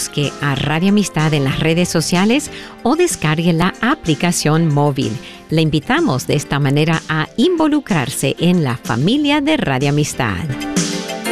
busque a Radio Amistad en las redes sociales o descargue la aplicación móvil. Le invitamos de esta manera a involucrarse en la familia de Radio Amistad.